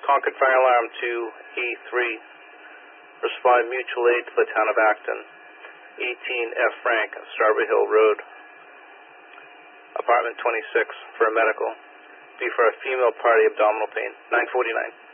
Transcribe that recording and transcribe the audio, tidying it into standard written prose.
Concord Fire Alarm to E3. Respond mutual aid to the town of Acton. 18F Frank, Strawberry Hill Road. Apartment 26 for a medical. B for a female party, abdominal pain. 949.